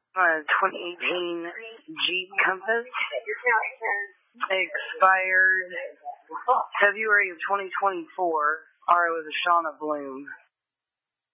2018 Jeep Compass. Expired February of 2024. RO is a Shauna Bloom.